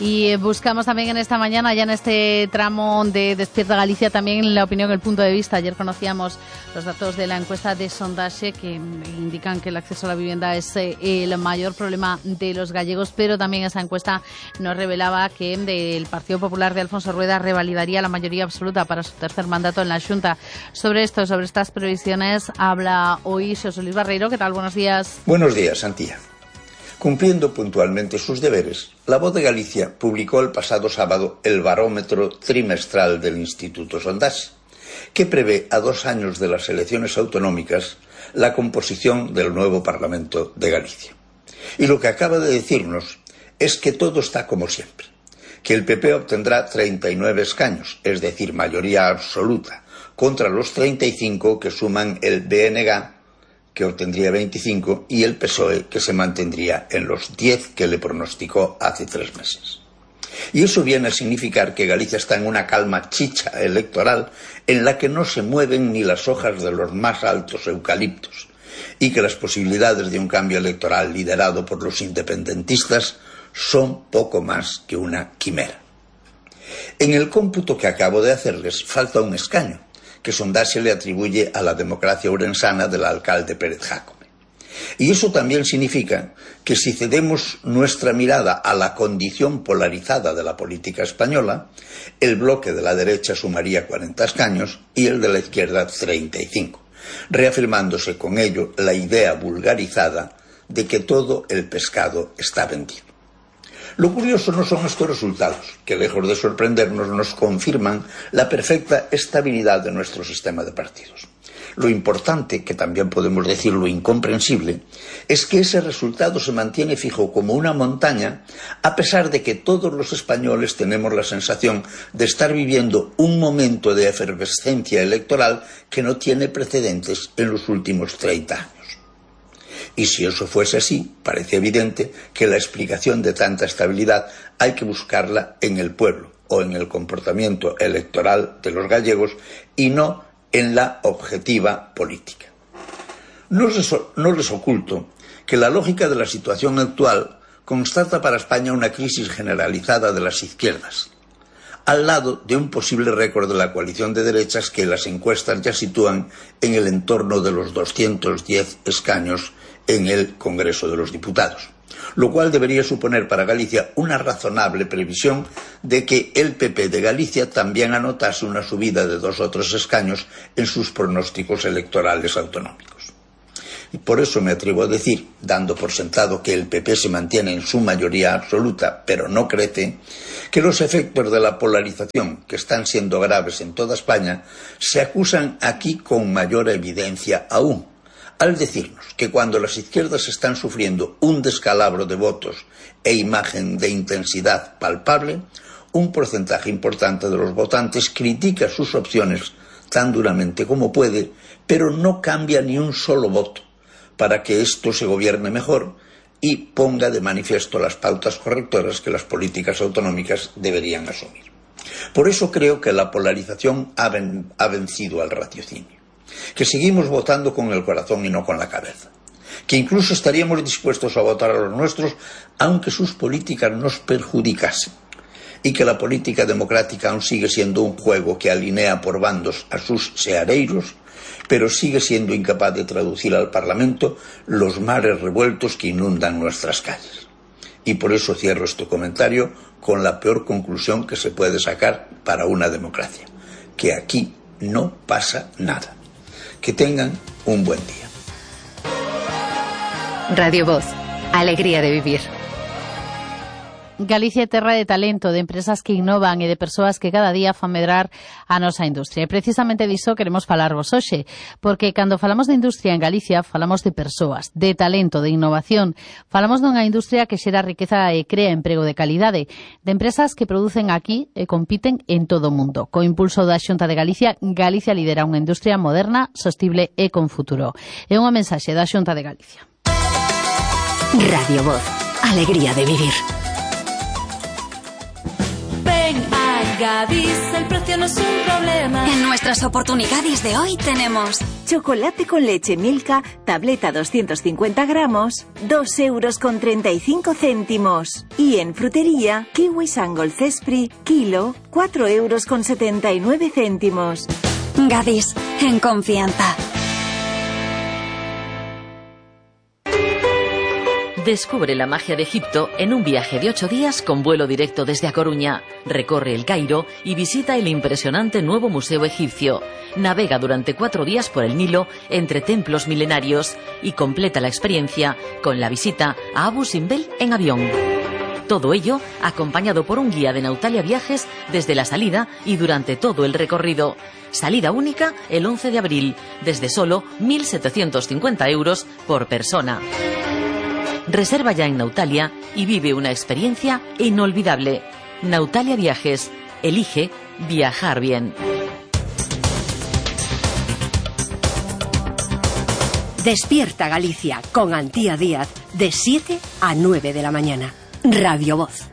Y buscamos también en esta mañana, ya en este tramo de Despierta Galicia, también la opinión, el punto de vista. Ayer conocíamos los datos de la encuesta de Sondaxe que indican que el acceso a la vivienda es el mayor problema de los gallegos, pero también esa encuesta nos revelaba que el Partido Popular de Alfonso Rueda revalidaría la mayoría absoluta para su tercer mandato en la Xunta. Sobre estas previsiones, habla hoy Xosé Luis Barreiro. ¿Qué tal? Buenos días. Buenos días, Santía. Cumpliendo puntualmente sus deberes, La Voz de Galicia publicó el pasado sábado el barómetro trimestral del Instituto Sondaxe, que prevé a 2 años de las elecciones autonómicas la composición del nuevo Parlamento de Galicia. Y lo que acaba de decirnos es que todo está como siempre, que el PP obtendrá 39 escaños, es decir, mayoría absoluta, contra los 35 que suman el BNG, que obtendría 25, y el PSOE, que se mantendría en los 10 que le pronosticó hace 3 meses. Y eso viene a significar que Galicia está en una calma chicha electoral en la que no se mueven ni las hojas de los más altos eucaliptos, y que las posibilidades de un cambio electoral liderado por los independentistas son poco más que una quimera. En el cómputo que acabo de hacerles falta un escaño, que Sondaxe le atribuye a la democracia ourensana del alcalde Pérez Jácome. Y eso también significa que si cedemos nuestra mirada a la condición polarizada de la política española, el bloque de la derecha sumaría 40 escaños y el de la izquierda 35, reafirmándose con ello la idea vulgarizada de que todo el pescado está vendido. Lo curioso no son estos resultados, que lejos de sorprendernos nos confirman la perfecta estabilidad de nuestro sistema de partidos. Lo importante, que también podemos decir lo incomprensible, es que ese resultado se mantiene fijo como una montaña, a pesar de que todos los españoles tenemos la sensación de estar viviendo un momento de efervescencia electoral que no tiene precedentes en los últimos 30 años. Y si eso fuese así, parece evidente que la explicación de tanta estabilidad hay que buscarla en el pueblo o en el comportamiento electoral de los gallegos y no en la objetiva política. No les oculto que la lógica de la situación actual constata para España una crisis generalizada de las izquierdas, al lado de un posible récord de la coalición de derechas que las encuestas ya sitúan en el entorno de los 210 escaños en el Congreso de los Diputados, lo cual debería suponer para Galicia una razonable previsión de que el PP de Galicia también anotase una subida de 2 o 3 escaños en sus pronósticos electorales autonómicos. Y por eso me atrevo a decir, dando por sentado que el PP se mantiene en su mayoría absoluta, pero no crece, que los efectos de la polarización, que están siendo graves en toda España, se acusan aquí con mayor evidencia aún, al decirnos que cuando las izquierdas están sufriendo un descalabro de votos e imagen de intensidad palpable, un porcentaje importante de los votantes critica sus opciones tan duramente como puede, pero no cambia ni un solo voto para que esto se gobierne mejor y ponga de manifiesto las pautas correctoras que las políticas autonómicas deberían asumir. Por eso creo que la polarización ha vencido al raciocinio, que seguimos votando con el corazón y no con la cabeza, que incluso estaríamos dispuestos a votar a los nuestros aunque sus políticas nos perjudicasen, y que la política democrática aún sigue siendo un juego que alinea por bandos a sus seareiros, pero sigue siendo incapaz de traducir al Parlamento los mares revueltos que inundan nuestras calles. Y por eso cierro este comentario con la peor conclusión que se puede sacar para una democracia, que aquí no pasa nada. Que tengan un buen día. Radio Voz, alegría de vivir. Galicia é terra de talento, de empresas que innovan e de persoas que cada día fan medrar a nosa industria. E precisamente diso queremos falarvos hoxe, porque cando falamos de industria en Galicia, falamos de persoas, de talento, de innovación. Falamos dunha industria que xera riqueza e crea emprego de calidade, de empresas que producen aquí e compiten en todo o mundo. Co impulso da Xunta de Galicia, Galicia lidera unha industria moderna, sostible e con futuro. É unha mensaxe da Xunta de Galicia. Radio Voz, alegría de vivir. Ven a Gadis, el precio no es un problema. En nuestras oportunidades de hoy tenemos chocolate con leche Milka, tableta 250 gramos, 2,35 €. Y en frutería, kiwi Sangol Cespri, kilo, 4,79 €. Gadis, en confianza. Descubre la magia de Egipto en un viaje de 8 días con vuelo directo desde A Coruña. Recorre el Cairo y visita el impresionante nuevo museo egipcio. Navega durante 4 días por el Nilo entre templos milenarios y completa la experiencia con la visita a Abu Simbel en avión. Todo ello acompañado por un guía de Nautalia Viajes desde la salida y durante todo el recorrido. Salida única el 11 de abril, desde solo 1.750 € por persona. Reserva ya en Nautalia y vive una experiencia inolvidable. Nautalia Viajes. Elige viajar bien. Despierta Galicia con Antía Díaz de 7 a 9 de la mañana. Radio Voz.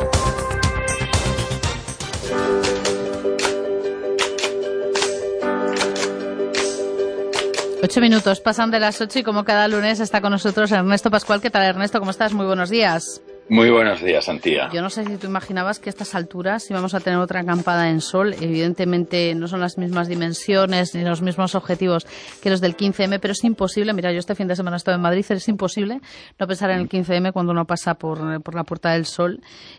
Ocho minutos pasan de las 8 y como cada lunes está con nosotros Ernesto Pascual. ¿Qué tal, Ernesto? ¿Cómo estás? Muy buenos días. Muy buenos días, Antía. Yo no sé si tú imaginabas que a estas alturas íbamos a tener otra acampada en Sol. Evidentemente no son las mismas dimensiones ni los mismos objetivos que los del 15M, pero es imposible. Mira, yo este fin de semana estuve en Madrid, es imposible no pensar en el 15M cuando uno pasa por la Puerta del Sol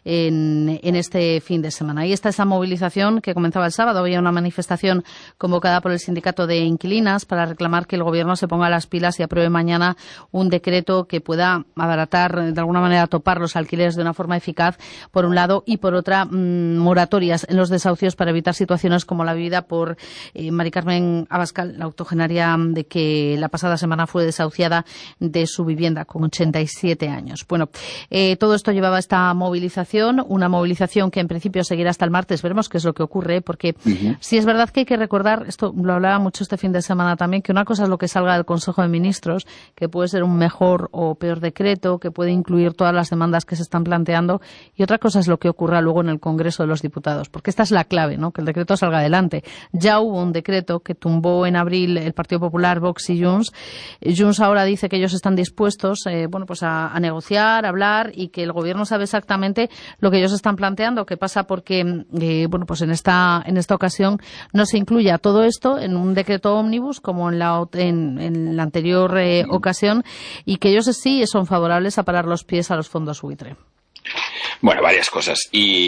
en este fin de semana. Ahí está esa movilización que comenzaba el sábado. Había una manifestación convocada por el Sindicato de Inquilinas para reclamar que el Gobierno se ponga las pilas y apruebe mañana un decreto que pueda abaratar, de alguna manera topar los alquileres de una forma eficaz, por un lado, y por otra, moratorias en los desahucios para evitar situaciones como la vivida por Mari Carmen Abascal, la octogenaria de que la pasada semana fue desahuciada de su vivienda con 87 años. Bueno, todo esto llevaba a esta movilización, una movilización que en principio seguirá hasta el martes. Veremos qué es lo que ocurre, porque sí es verdad que hay que recordar, esto lo hablaba mucho este fin de semana también, que una cosa es lo que salga del Consejo de Ministros, que puede ser un mejor o peor decreto, que puede incluir todas las demandas que se están planteando, y otra cosa es lo que ocurra luego en el Congreso de los Diputados, porque esta es la clave, ¿no? Que el decreto salga adelante. Ya hubo un decreto que tumbó en abril el Partido Popular, Vox y Junts. Junts ahora dice que ellos están dispuestos, pues a negociar, a hablar, y que el Gobierno sabe exactamente lo que ellos están planteando, que pasa porque, pues en esta ocasión no se incluya todo esto en un decreto ómnibus como en la anterior ocasión, y que ellos sí son favorables a parar los pies a los fondos buitre. Bueno, varias cosas.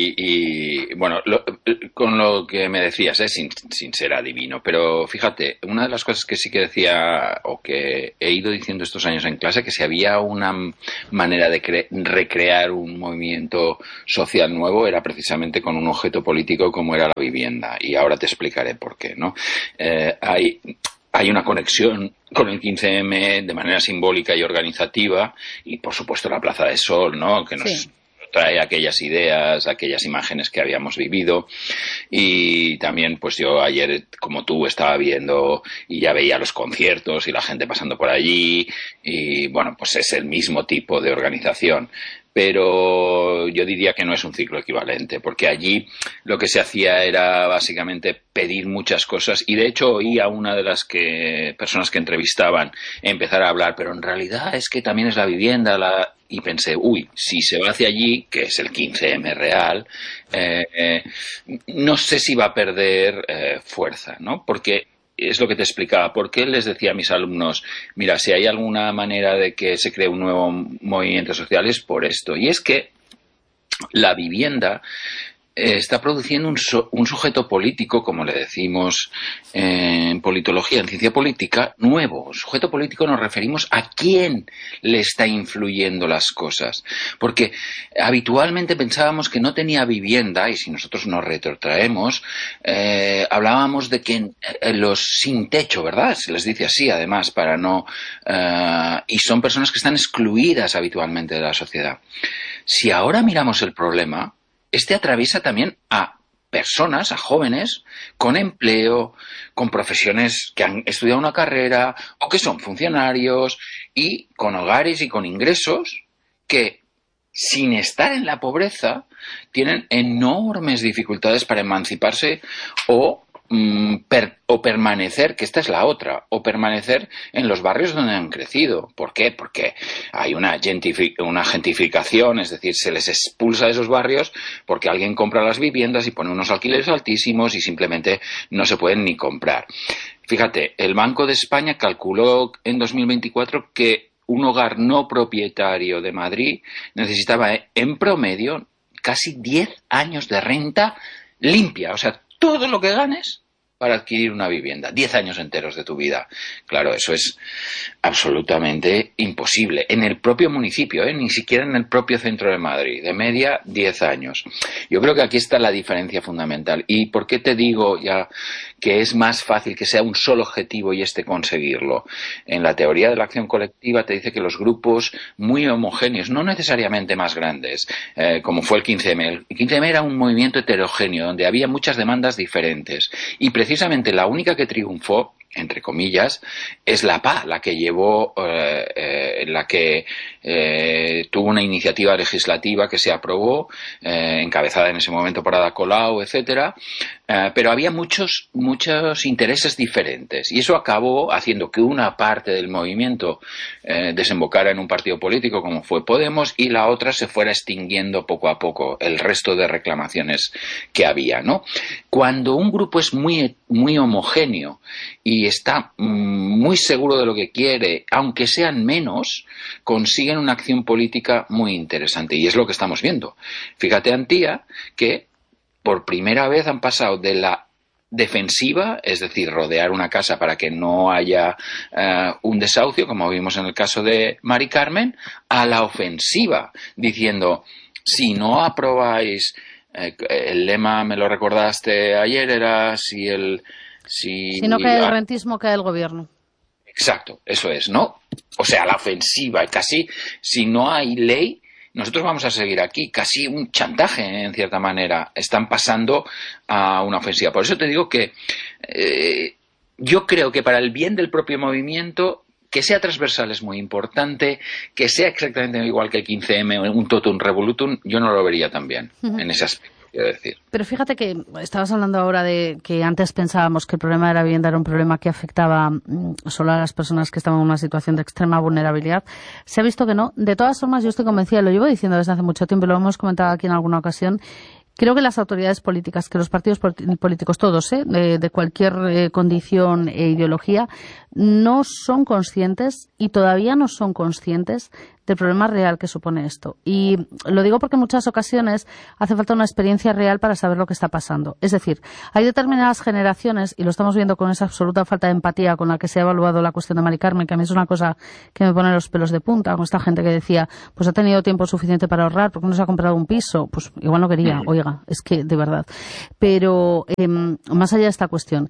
Y bueno, con lo que me decías, sin ser adivino, pero fíjate, una de las cosas que sí que decía, o que he ido diciendo estos años en clase, que si había una manera de recrear un movimiento social nuevo, era precisamente con un objeto político como era la vivienda. Y ahora te explicaré por qué, ¿no? Hay una conexión con el 15M de manera simbólica y organizativa, y por supuesto la Plaza de Sol, ¿no? Que nos trae aquellas ideas, aquellas imágenes que habíamos vivido. Y también, pues yo ayer, como tú, estaba viendo y ya veía los conciertos y la gente pasando por allí, y bueno, pues es el mismo tipo de organización. Pero yo diría que no es un ciclo equivalente, porque allí lo que se hacía era básicamente pedir muchas cosas, y de hecho oí a una de las personas que entrevistaban empezar a hablar, pero en realidad es que también es la vivienda, y pensé, si se va hacia allí, que es el 15M real, no sé si va a perder fuerza, ¿no? Porque es lo que te explicaba. ¿Por qué les decía a mis alumnos, mira, si hay alguna manera de que se cree un nuevo movimiento social es por esto? Y es que la vivienda está produciendo un sujeto político, como le decimos en politología, en ciencia política, nuevo. Sujeto político nos referimos a quién le está influyendo las cosas. Porque habitualmente pensábamos que no tenía vivienda, y si nosotros nos retrotraemos, hablábamos de que los sin techo, ¿verdad? Se les dice así, además, para no... y son personas que están excluidas habitualmente de la sociedad. Si ahora miramos el problema, atraviesa también a personas, a jóvenes, con empleo, con profesiones que han estudiado una carrera o que son funcionarios, y con hogares y con ingresos que sin estar en la pobreza, tienen enormes dificultades para emanciparse o permanecer, que esta es la otra, o permanecer en los barrios donde han crecido. ¿Por qué? Porque hay una gentrificación, es decir, se les expulsa de esos barrios porque alguien compra las viviendas y pone unos alquileres altísimos y simplemente no se pueden ni comprar. Fíjate, el Banco de España calculó en 2024 que un hogar no propietario de Madrid necesitaba en promedio casi 10 años de renta limpia, o sea, todo lo que ganes para adquirir una vivienda, 10 años enteros de tu vida. Claro, eso es absolutamente imposible. En el propio municipio, ni siquiera en el propio centro de Madrid, de media 10 años. Yo creo que aquí está la diferencia fundamental. ¿Y por qué te digo ya que es más fácil que sea un solo objetivo y conseguirlo? En la teoría de la acción colectiva te dice que los grupos muy homogéneos, no necesariamente más grandes, como fue el 15M. El 15M era un movimiento heterogéneo, donde había muchas demandas diferentes. Y precisamente la única que triunfó, entre comillas, es la PA, la que llevó, la que tuvo una iniciativa legislativa que se aprobó, encabezada en ese momento por Ada Colau, etcétera, pero había muchos intereses diferentes y eso acabó haciendo que una parte del movimiento desembocara en un partido político como fue Podemos y la otra se fuera extinguiendo poco a poco el resto de reclamaciones que había, ¿no? Cuando un grupo es muy homogéneo y está muy seguro de lo que quiere, aunque sean menos, consiguen una acción política muy interesante y es lo que estamos viendo. Fíjate, Antía, que por primera vez han pasado de la defensiva, es decir, rodear una casa para que no haya un desahucio, como vimos en el caso de Mari Carmen, a la ofensiva, diciendo, si no aprobáis, el lema, me lo recordaste ayer, era si no cae el rentismo, cae el gobierno. Exacto, eso es, ¿no? O sea, la ofensiva, y casi, si no hay ley, nosotros vamos a seguir aquí, casi un chantaje, en cierta manera. Están pasando a una ofensiva. Por eso te digo que yo creo que para el bien del propio movimiento, que sea transversal es muy importante, que sea exactamente igual que el 15M, un totum revolutum, yo no lo vería tan bien en ese aspecto. Decir. Pero fíjate que estabas hablando ahora de que antes pensábamos que el problema de la vivienda era un problema que afectaba solo a las personas que estaban en una situación de extrema vulnerabilidad. Se ha visto que no. De todas formas, yo estoy convencida, lo llevo diciendo desde hace mucho tiempo y lo hemos comentado aquí en alguna ocasión. Creo que las autoridades políticas, que los partidos políticos, todos, de cualquier condición e ideología, no son conscientes y todavía no son conscientes del problema real que supone esto. Y lo digo porque en muchas ocasiones hace falta una experiencia real para saber lo que está pasando. Es decir, hay determinadas generaciones, y lo estamos viendo con esa absoluta falta de empatía con la que se ha evaluado la cuestión de Mari Carmen, que a mí es una cosa que me pone los pelos de punta, con esta gente que decía, pues ha tenido tiempo suficiente para ahorrar, ¿por qué no se ha comprado un piso? Pues igual no quería, oiga, es que de verdad. Pero más allá de esta cuestión,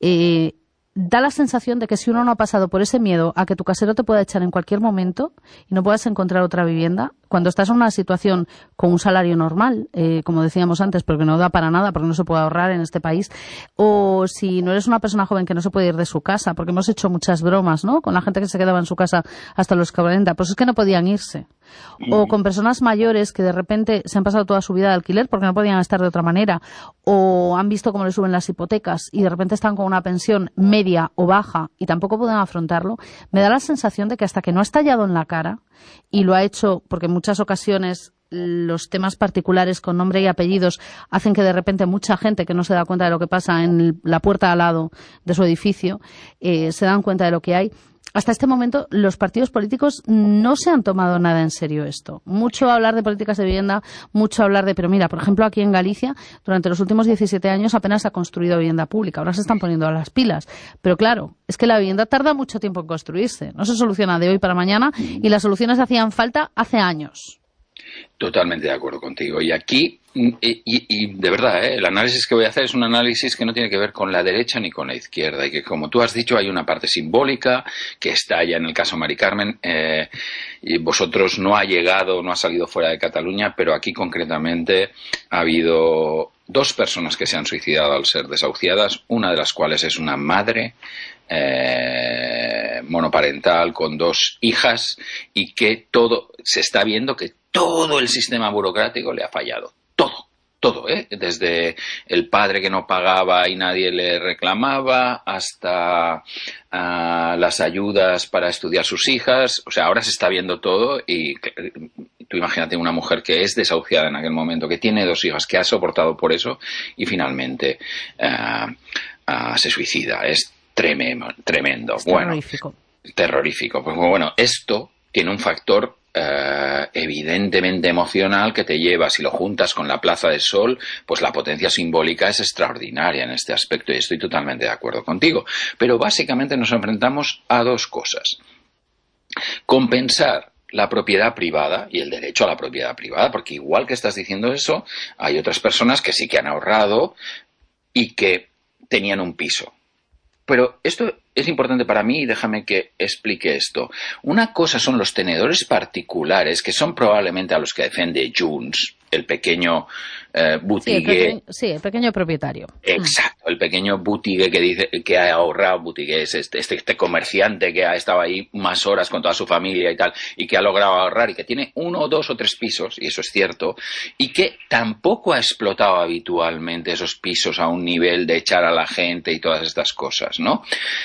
da la sensación de que si uno no ha pasado por ese miedo a que tu casero te pueda echar en cualquier momento y no puedas encontrar otra vivienda, cuando estás en una situación con un salario normal, como decíamos antes, porque no da para nada, porque no se puede ahorrar en este país, o si no eres una persona joven que no se puede ir de su casa, porque hemos hecho muchas bromas, ¿no?, con la gente que se quedaba en su casa hasta los 40, pues es que no podían irse. O con personas mayores que de repente se han pasado toda su vida de alquiler porque no podían estar de otra manera, o han visto cómo les suben las hipotecas y de repente están con una pensión media o baja y tampoco pueden afrontarlo. Me da la sensación de que hasta que no ha estallado en la cara, y lo ha hecho porque en muchas ocasiones los temas particulares con nombre y apellidos hacen que de repente mucha gente que no se da cuenta de lo que pasa en la puerta al lado de su edificio se dan cuenta de lo que hay. Hasta este momento los partidos políticos no se han tomado nada en serio esto. Mucho hablar de políticas de vivienda, mucho hablar de... Pero mira, por ejemplo, aquí en Galicia, durante los últimos 17 años apenas se ha construido vivienda pública. Ahora se están poniendo a las pilas. Pero claro, es que la vivienda tarda mucho tiempo en construirse. No se soluciona de hoy para mañana y las soluciones hacían falta hace años. Totalmente de acuerdo contigo. Y aquí, y de verdad, el análisis que voy a hacer es un análisis que no tiene que ver con la derecha ni con la izquierda. Y que, como tú has dicho, hay una parte simbólica que está ya en el caso Mari Carmen. Y vosotros no ha salido fuera de Cataluña, pero aquí concretamente ha habido 2 personas que se han suicidado al ser desahuciadas, una de las cuales es una madre monoparental con 2 hijas y que todo se está viendo que todo el sistema burocrático le ha fallado. Todo, desde el padre que no pagaba y nadie le reclamaba hasta las ayudas para estudiar sus hijas. O sea, ahora se está viendo todo y tú imagínate una mujer que es desahuciada en aquel momento, que tiene 2 hijas, que ha soportado por eso y finalmente se suicida. Es tremendo. Es terrorífico. Terrorífico. Pues bueno, esto tiene un factor evidentemente emocional que te lleva, si lo juntas con la Plaza de Sol, pues la potencia simbólica es extraordinaria en este aspecto y estoy totalmente de acuerdo contigo. Pero básicamente nos enfrentamos a 2 cosas. Compensar la propiedad privada y el derecho a la propiedad privada, porque igual que estás diciendo eso, hay otras personas que sí que han ahorrado y que tenían un piso. Pero esto es importante para mí y déjame que explique esto. Una cosa son los tenedores particulares, que son probablemente a los que defiende Junts, el pequeño boutique. Sí, el pequeño propietario. Exacto, el pequeño boutique que dice que ha ahorrado, boutique es este comerciante que ha estado ahí más horas con toda su familia y tal, y que ha logrado ahorrar y que tiene 1, 2 o 3 pisos, y eso es cierto, y que tampoco ha explotado habitualmente esos pisos a un nivel de echar a la gente y todas estas cosas, ¿no?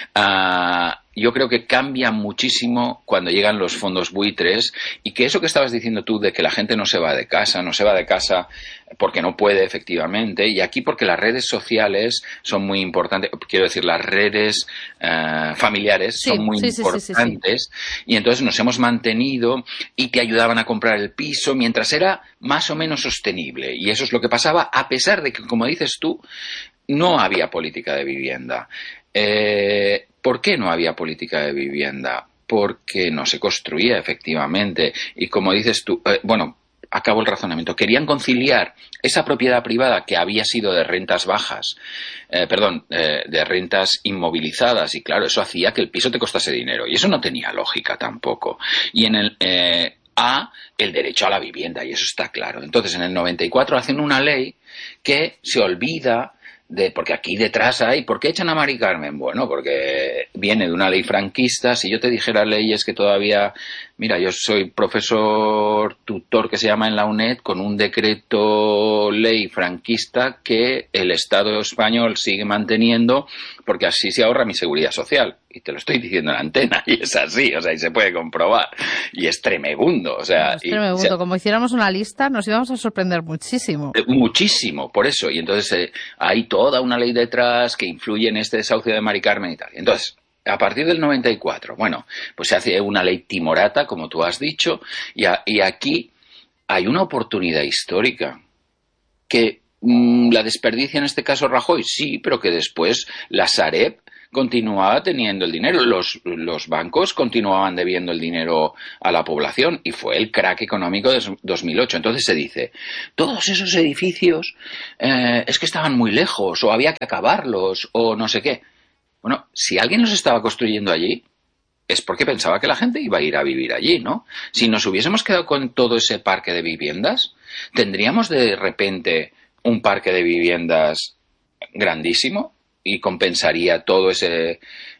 Yo creo que cambia muchísimo cuando llegan los fondos buitres y que eso que estabas diciendo tú de que la gente no se va de casa porque no puede efectivamente, y aquí porque las redes sociales son muy importantes, quiero decir, las redes familiares son muy importantes, y entonces nos hemos mantenido y te ayudaban a comprar el piso mientras era más o menos sostenible, y eso es lo que pasaba a pesar de que, como dices tú, no había política de vivienda. ¿Por qué no había política de vivienda? Porque no se construía efectivamente. Y como dices tú, acabo el razonamiento. Querían conciliar esa propiedad privada que había sido de rentas bajas, de rentas inmovilizadas, y claro, eso hacía que el piso te costase dinero. Y eso no tenía lógica tampoco. Y en el derecho a la vivienda, y eso está claro. Entonces, en el 94 hacen una ley que se olvida porque aquí detrás hay, ¿por qué echan a Mari Carmen? Bueno, porque viene de una ley franquista. Si yo te dijera leyes que todavía, mira, yo soy profesor tutor que se llama en la UNED con un decreto ley franquista que el Estado español sigue manteniendo porque así se ahorra mi seguridad social. Y te lo estoy diciendo en la antena, y es así, o sea, y se puede comprobar. Y es tremebundo, o sea. Es tremebundo. Como hiciéramos una lista, nos íbamos a sorprender muchísimo. Muchísimo, por eso. Y entonces hay toda una ley detrás que influye en este desahucio de Mari Carmen y tal. Entonces, a partir del 94, pues se hace una ley timorata, como tú has dicho, y aquí hay una oportunidad histórica que la desperdicia en este caso Rajoy, sí, pero que después la Sareb continuaba teniendo el dinero, los bancos continuaban debiendo el dinero a la población y fue el crack económico de 2008. Entonces se dice, todos esos edificios es que estaban muy lejos o había que acabarlos o no sé qué. Bueno, si alguien los estaba construyendo allí es porque pensaba que la gente iba a ir a vivir allí, ¿no? Si nos hubiésemos quedado con todo ese parque de viviendas, tendríamos de repente un parque de viviendas grandísimo y compensaría todo esos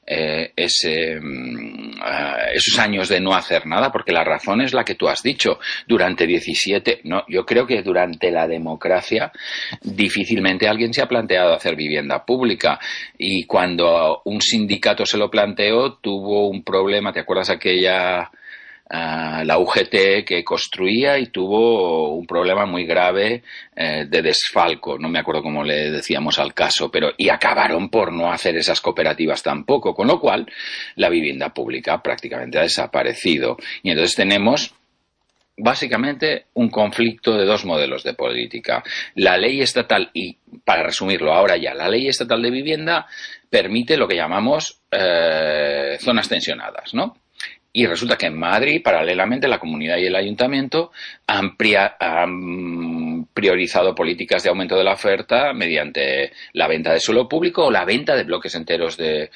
años de no hacer nada, porque la razón es la que tú has dicho. Durante 17, no, yo creo que durante la democracia difícilmente alguien se ha planteado hacer vivienda pública, y cuando un sindicato se lo planteó tuvo un problema. ¿Te acuerdas aquella la UGT que construía y tuvo un problema muy grave de desfalco? No me acuerdo cómo le decíamos al caso, y acabaron por no hacer esas cooperativas tampoco, con lo cual la vivienda pública prácticamente ha desaparecido. Y entonces tenemos básicamente un conflicto de 2 modelos de política. La ley estatal, y para resumirlo ahora ya, la ley estatal de vivienda permite lo que llamamos zonas tensionadas, ¿no? Y resulta que en Madrid, paralelamente, la comunidad y el ayuntamiento han priorizado políticas de aumento de la oferta mediante la venta de suelo público o la venta de bloques enteros de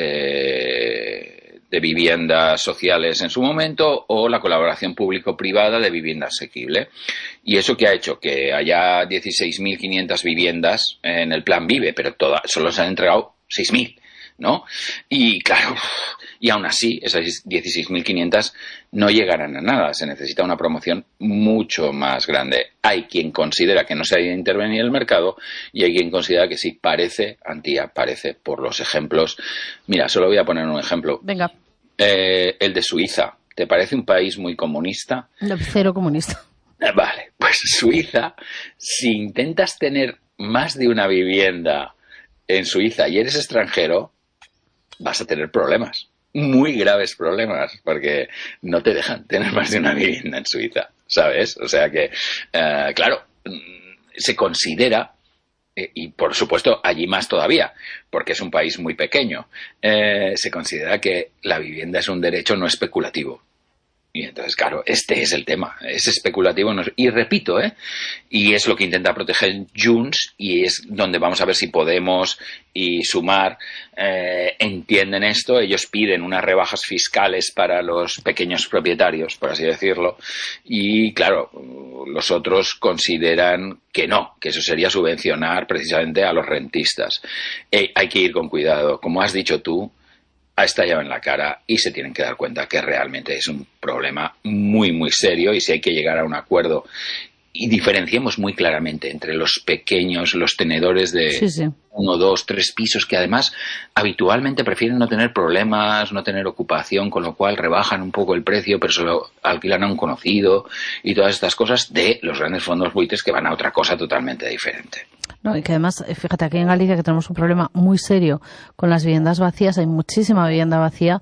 viviendas sociales en su momento, o la colaboración público-privada de vivienda asequible. Y eso que ha hecho que haya 16.500 viviendas en el Plan Vive, pero solo se han entregado 6.000. ¿no? Y claro, y aún así, esas 16.500 no llegarán a nada. Se necesita una promoción mucho más grande. Hay quien considera que no se ha de intervenir el mercado y hay quien considera que sí. Parece, Antía, parece, por los ejemplos. Mira, solo voy a poner un ejemplo. Venga. El de Suiza. ¿Te parece un país muy comunista? No, cero comunista. Vale, pues Suiza, si intentas tener más de una vivienda en Suiza y eres extranjero, vas a tener problemas, muy graves problemas, porque no te dejan tener más de una vivienda en Suiza, ¿sabes? O sea que, claro, se considera, y por supuesto allí más todavía, porque es un país muy pequeño, se considera que la vivienda es un derecho no especulativo. Y entonces, claro, este es el tema, es especulativo. Y repito, y es lo que intenta proteger Junts, y es donde vamos a ver si Podemos y Sumar entienden esto. Ellos piden unas rebajas fiscales para los pequeños propietarios, por así decirlo, y claro, los otros consideran que no, que eso sería subvencionar precisamente a los rentistas. Hay que ir con cuidado, como has dicho tú. Ha estallado en la cara y se tienen que dar cuenta que realmente es un problema muy, muy serio, y si hay que llegar a un acuerdo, y diferenciemos muy claramente entre los pequeños, los tenedores de 1, 2, 3 pisos, que además habitualmente prefieren no tener problemas, no tener ocupación, con lo cual rebajan un poco el precio, pero se lo alquilan a un conocido, y todas estas cosas, de los grandes fondos buitres que van a otra cosa totalmente diferente. No, y que además, fíjate, aquí en Galicia que tenemos un problema muy serio con las viviendas vacías, hay muchísima vivienda vacía.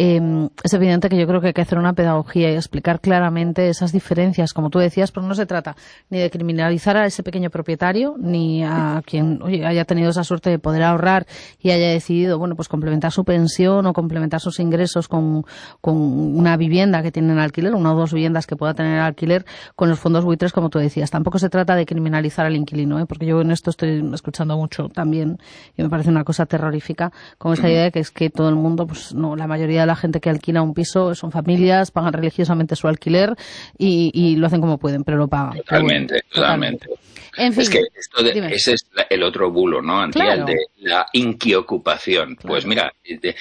Es evidente que yo creo que hay que hacer una pedagogía y explicar claramente esas diferencias, como tú decías, pero no se trata ni de criminalizar a ese pequeño propietario, ni a quien haya tenido esa suerte de poder ahorrar y haya decidido, bueno, pues complementar su pensión o complementar sus ingresos con una vivienda que tiene en alquiler, 1 o 2 viviendas que pueda tener en alquiler, con los fondos buitres, como tú decías. Tampoco se trata de criminalizar al inquilino, porque yo en esto estoy escuchando mucho también, y me parece una cosa terrorífica, con esa idea de que es que todo el mundo, pues no, la mayoría de la gente que alquila un piso son familias, pagan religiosamente su alquiler y lo hacen como pueden, pero lo pagan. Totalmente. En fin, es que ese es el otro bulo, ¿no, Antía? Claro. El de la inquiocupación. Claro. Pues mira,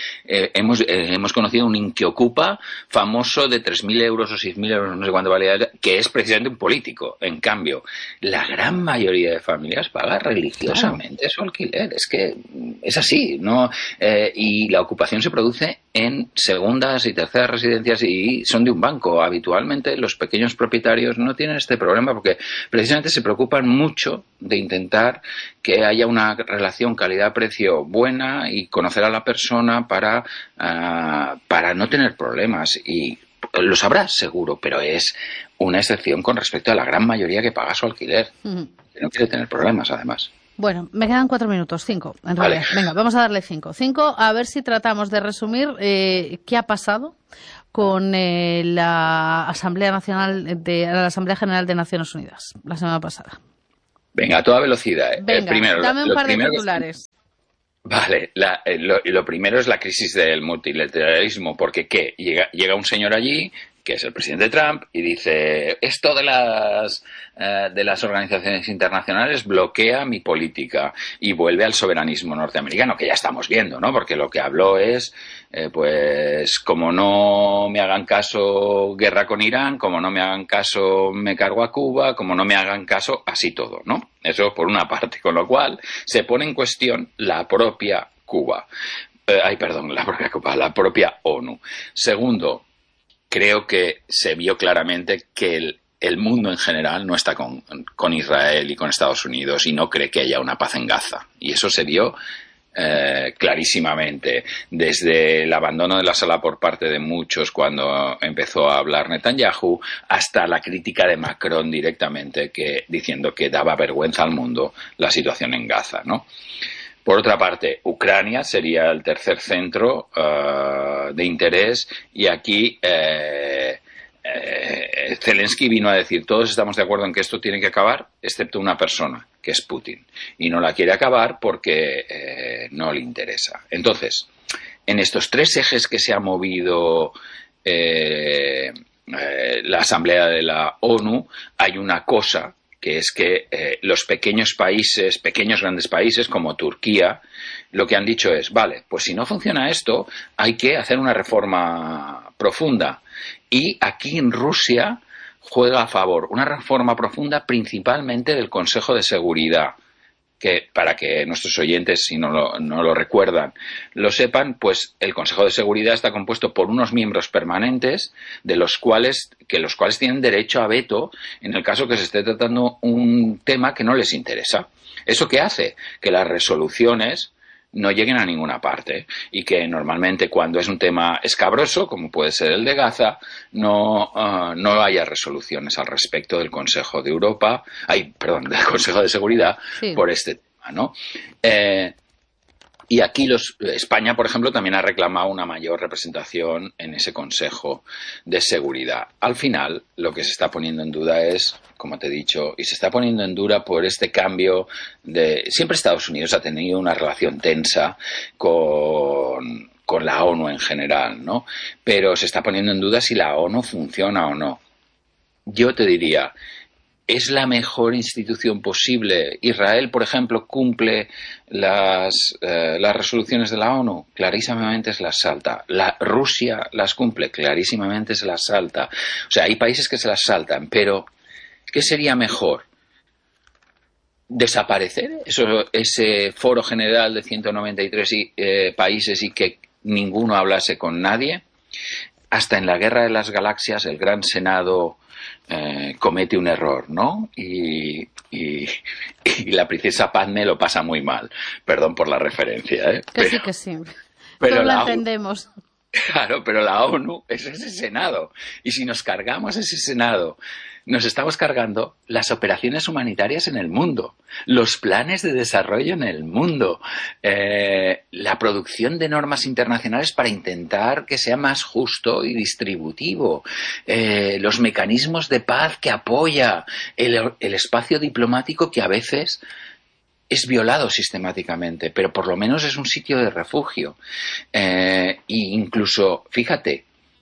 hemos conocido un inquiocupa famoso de 3.000 euros o 6.000 euros, no sé cuánto valía, que es precisamente un político. En cambio, la gran mayoría de familias paga religiosamente su alquiler. Es que es así, ¿no? Y la ocupación se produce en segundas y terceras residencias y son de un banco. Habitualmente los pequeños propietarios no tienen este problema porque precisamente se preocupan mucho de intentar que haya una relación calidad-precio buena y conocer a la persona para no tener problemas. Y lo sabrás seguro, pero es una excepción con respecto a la gran mayoría que paga su alquiler, que no quiere tener problemas además. Bueno, me quedan 4 minutos, 5 en realidad. Vale. Venga, vamos a darle 5. 5, a ver si tratamos de resumir qué ha pasado con la Asamblea General de Naciones Unidas la semana pasada. Venga, a toda velocidad. Venga, dame un par de titulares. Vale, lo primero es la crisis del multilateralismo, porque ¿qué? Llega un señor allí, que es el presidente Trump, y dice, esto de las organizaciones internacionales bloquea mi política, y vuelve al soberanismo norteamericano, que ya estamos viendo, ¿no? Porque lo que habló es, pues, como no me hagan caso, guerra con Irán, como no me hagan caso, me cargo a Cuba, como no me hagan caso, así todo, ¿no? Eso por una parte, con lo cual se pone en cuestión la propia Cuba. La propia ONU. Segundo, creo que se vio claramente que el mundo en general no está con Israel y con Estados Unidos y no cree que haya una paz en Gaza. Y eso se vio clarísimamente desde el abandono de la sala por parte de muchos cuando empezó a hablar Netanyahu hasta la crítica de Macron directamente diciendo que daba vergüenza al mundo la situación en Gaza, ¿no? Por otra parte, Ucrania sería el tercer centro de interés y aquí Zelensky vino a decir todos estamos de acuerdo en que esto tiene que acabar, excepto una persona, que es Putin. Y no la quiere acabar porque no le interesa. Entonces, en estos 3 ejes que se ha movido la Asamblea de la ONU, hay una cosa que es que los pequeños grandes países como Turquía, lo que han dicho es, vale, pues si no funciona esto, hay que hacer una reforma profunda. Y aquí en Rusia juega a favor una reforma profunda principalmente del Consejo de Seguridad, que para que nuestros oyentes, si no lo recuerdan, lo sepan, pues el Consejo de Seguridad está compuesto por unos miembros permanentes los cuales tienen derecho a veto en el caso que se esté tratando un tema que no les interesa. ¿Eso qué hace? Que las resoluciones no lleguen a ninguna parte y que normalmente cuando es un tema escabroso, como puede ser el de Gaza, no haya resoluciones al respecto del Consejo de Europa, del Consejo de Seguridad, sí, por este tema, ¿no? Y aquí España, por ejemplo, también ha reclamado una mayor representación en ese Consejo de Seguridad. Al final, lo que se está poniendo en duda es, como te he dicho, y se está poniendo en duda por este cambio de... Siempre Estados Unidos ha tenido una relación tensa con la ONU en general, ¿no? Pero se está poniendo en duda si la ONU funciona o no. Yo te diría... ¿Es la mejor institución posible? ¿Israel, por ejemplo, cumple las resoluciones de la ONU? Clarísimamente se las salta. Rusia las cumple, clarísimamente se las salta. O sea, hay países que se las saltan, pero ¿qué sería mejor? ¿Desaparecer ese foro general de 193 países y que ninguno hablase con nadie? Hasta en la Guerra de las Galaxias el Gran Senado comete un error, ¿no? Y la princesa Padme lo pasa muy mal. Perdón por la referencia, ¿eh? Que sí. Pero todos la entendemos. Claro, pero la ONU es ese Senado. Y si nos cargamos ese Senado, nos estamos cargando las operaciones humanitarias en el mundo, los planes de desarrollo en el mundo, la producción de normas internacionales para intentar que sea más justo y distributivo, los mecanismos de paz que apoya, el espacio diplomático que a veces es violado sistemáticamente, pero por lo menos es un sitio de refugio. E incluso, fíjate,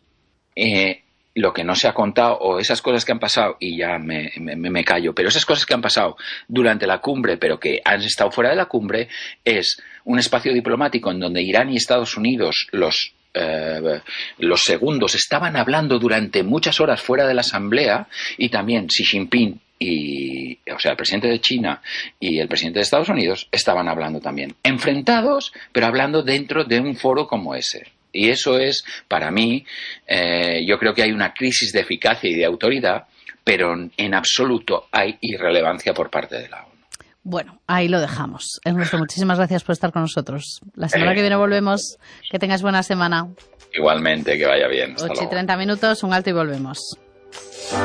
lo que no se ha contado, o esas cosas que han pasado, y ya me callo, pero esas cosas que han pasado durante la cumbre, pero que han estado fuera de la cumbre, es un espacio diplomático en donde Irán y Estados Unidos, los segundos, estaban hablando durante muchas horas fuera de la asamblea, y también Xi Jinping, el presidente de China y el presidente de Estados Unidos estaban hablando también, enfrentados, pero hablando dentro de un foro como ese. Y eso es, para mí, yo creo que hay una crisis de eficacia y de autoridad, pero en absoluto hay irrelevancia por parte de la ONU. Bueno, ahí lo dejamos. Ernesto, muchísimas gracias por estar con nosotros. La semana que viene volvemos. Que tengas buena semana. Igualmente, que vaya bien. Hasta 8:30 minutos, un alto y volvemos.